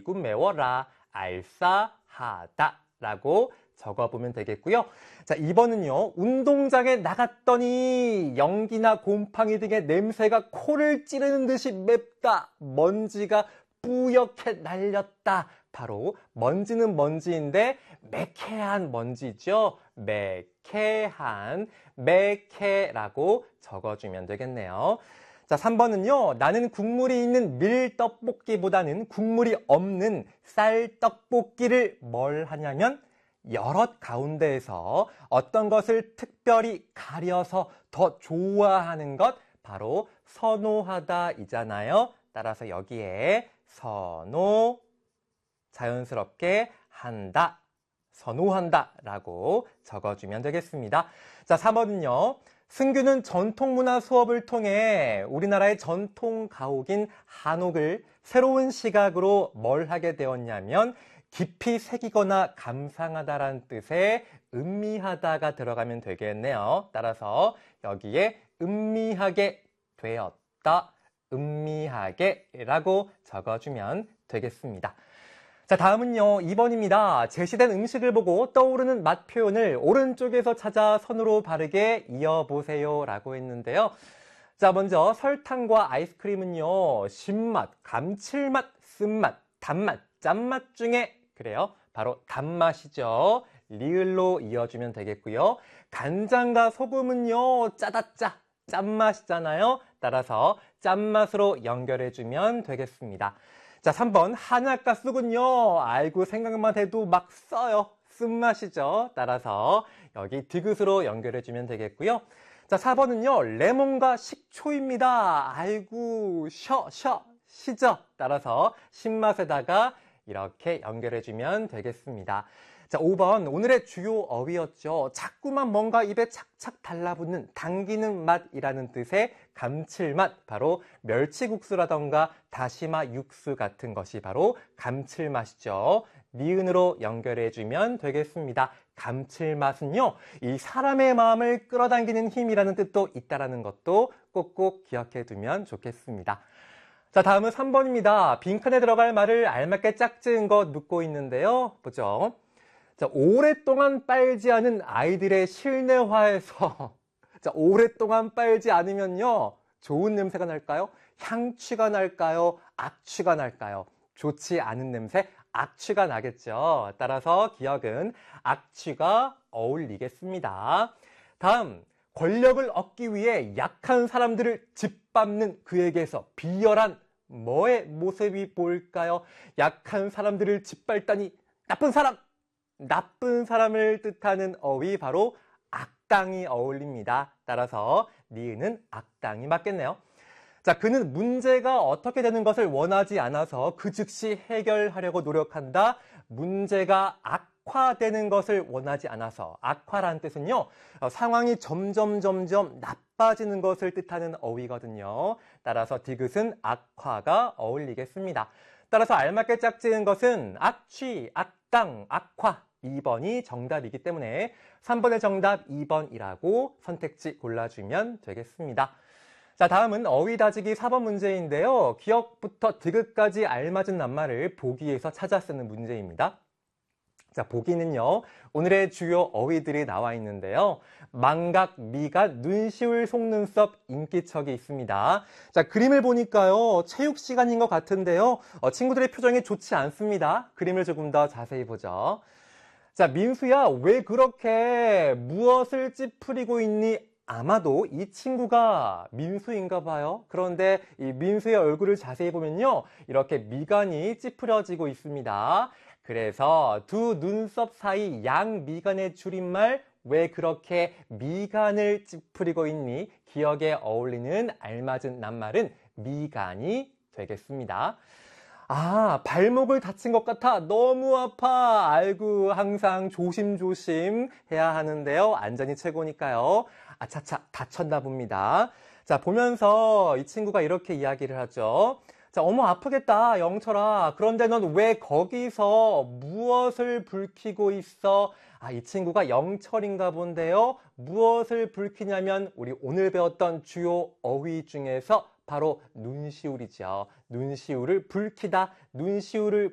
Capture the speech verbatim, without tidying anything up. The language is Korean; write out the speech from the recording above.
이구 메워라. 알싸하다 라고 적어보면 되겠고요. 자, 이 번은요. 운동장에 나갔더니 연기나 곰팡이 등의 냄새가 코를 찌르는 듯이 맵다. 먼지가 뿌옇게 날렸다. 바로 먼지는 먼지인데 매캐한 먼지죠. 매캐한, 매캐라고 적어주면 되겠네요. 자, 삼 번은요. 나는 국물이 있는 밀떡볶이보다는 국물이 없는 쌀떡볶이를 뭘 하냐면 여럿 가운데에서 어떤 것을 특별히 가려서 더 좋아하는 것, 바로 선호하다 이잖아요. 따라서 여기에 선호, 자연스럽게 한다, 선호한다 라고 적어주면 되겠습니다. 자, 삼 번은요. 승규는 전통문화 수업을 통해 우리나라의 전통 가옥인 한옥을 새로운 시각으로 뭘 하게 되었냐면 깊이 새기거나 감상하다라는 뜻의 음미하다가 들어가면 되겠네요. 따라서 여기에 음미하게 되었다, 음미하게 라고 적어주면 되겠습니다. 자, 다음은요. 이 번입니다. 제시된 음식을 보고 떠오르는 맛 표현을 오른쪽에서 찾아 선으로 바르게 이어보세요 라고 했는데요. 자, 먼저 설탕과 아이스크림은요. 신맛, 감칠맛, 쓴맛, 단맛, 짠맛 중에 그래요. 바로 단맛이죠. 리을로 이어주면 되겠고요. 간장과 소금은요. 짜다짜, 짠맛이잖아요. 따라서 짠맛으로 연결해주면 되겠습니다. 자, 삼 번 한약과 쑥은요. 아이고 생각만 해도 막 써요. 쓴맛이죠. 따라서 여기 디귿으로 연결해주면 되겠고요. 자, 사 번은요. 레몬과 식초입니다. 아이고 쉬어 쉬어 시죠. 따라서 신맛에다가 이렇게 연결해주면 되겠습니다. 자, 오 번 오늘의 주요 어휘였죠. 자꾸만 뭔가 입에 착착 달라붙는 당기는 맛이라는 뜻의 감칠맛, 바로 멸치국수라던가 다시마 육수 같은 것이 바로 감칠맛이죠. 니은으로 연결해주면 되겠습니다. 감칠맛은요, 이 사람의 마음을 끌어당기는 힘이라는 뜻도 있다는 것도 꼭꼭 기억해두면 좋겠습니다. 자, 다음은 삼 번입니다. 빈칸에 들어갈 말을 알맞게 짝지은 것 묻고 있는데요. 보죠. 자, 오랫동안 빨지 않은 아이들의 실내화에서 자, 오랫동안 빨지 않으면요. 좋은 냄새가 날까요? 향취가 날까요? 악취가 날까요? 좋지 않은 냄새, 악취가 나겠죠. 따라서 기억은 악취가 어울리겠습니다. 다음, 권력을 얻기 위해 약한 사람들을 짓밟는 그에게서 비열한 뭐의 모습이 보일까요? 약한 사람들을 짓밟다니 나쁜 사람! 나쁜 사람을 뜻하는 어휘 바로 악당이 어울립니다. 따라서 니은은 악당이 맞겠네요. 자, 그는 문제가 어떻게 되는 것을 원하지 않아서 그 즉시 해결하려고 노력한다. 문제가 악화되는 것을 원하지 않아서. 악화라는 뜻은요, 어, 상황이 점점 점점 나빠지는 것을 뜻하는 어휘거든요. 따라서 디귿은 악화가 어울리겠습니다. 따라서 알맞게 짝지은 것은 악취, 악당, 악화. 이 번이 정답이기 때문에 삼 번의 정답 이 번이라고 선택지 골라주면 되겠습니다. 자, 다음은 어휘 다지기 사 번 문제인데요. 기억부터 디귿까지 알맞은 낱말을 보기에서 찾아 쓰는 문제입니다. 자, 보기는요. 오늘의 주요 어휘들이 나와 있는데요. 망각, 미각, 눈시울, 속눈썹, 인기척이 있습니다. 자, 그림을 보니까요. 체육 시간인 것 같은데요. 어, 친구들의 표정이 좋지 않습니다. 그림을 조금 더 자세히 보죠. 자, 민수야, 왜 그렇게 무엇을 찌푸리고 있니? 아마도 이 친구가 민수인가 봐요. 그런데 이 민수의 얼굴을 자세히 보면요. 이렇게 미간이 찌푸려지고 있습니다. 그래서 두 눈썹 사이 양미간의 줄임말, 왜 그렇게 미간을 찌푸리고 있니? 기억에 어울리는 알맞은 낱말은 미간이 되겠습니다. 아, 발목을 다친 것 같아. 너무 아파. 아이고, 항상 조심조심 해야 하는데요. 안전이 최고니까요. 아차차, 다쳤나 봅니다. 자, 보면서 이 친구가 이렇게 이야기를 하죠. 자, 어머, 아프겠다, 영철아. 그런데 넌 왜 거기서 무엇을 불키고 있어? 아, 이 친구가 영철인가 본데요. 무엇을 불키냐면 우리 오늘 배웠던 주요 어휘 중에서 바로 눈시울이죠. 눈시울을 불키다, 눈시울을